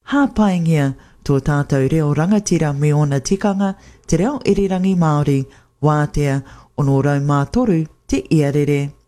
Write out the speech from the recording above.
Hāpaingia tō tātou reo rangatira me ona tikanga te reo irirangi Māori, wātea ono raumātoru te iarere.